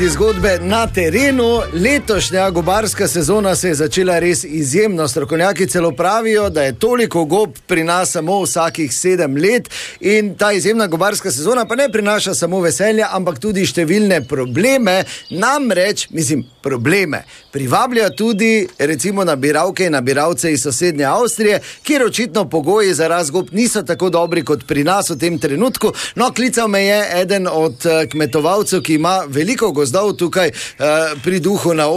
Zgodbe na terenu. Letošnja gobarska sezona se je začela res izjemno. Strokovnjaki celo pravijo, da je toliko gob pri nas samo vsakih 7 let in ta izjemna gobarska sezona pa ne prinaša samo veselja, ampak tudi številne probleme. Namreč, probleme privablja tudi recimo nabiralke in nabiralce iz sosednje Avstrije, kjer očitno pogoji za rast gob niso tako dobri kot pri nas v tem trenutku. No, klical me je eden od kmetovalcev, ki ima veliko gozdov tukaj pri Duhu na